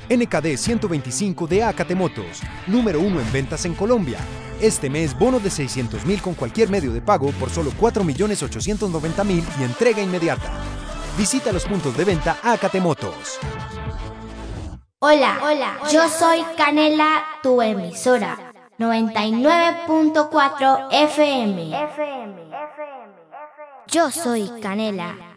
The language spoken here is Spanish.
NKD 125 de Acate Motos, número 1 en ventas en Colombia. Este mes, bono de 600.000 con cualquier medio de pago por solo 4.890.000 y entrega inmediata. Visita los puntos de venta Acate Motos. Hola, yo soy Canela, tu emisora, 99.4 FM. Yo soy Canela.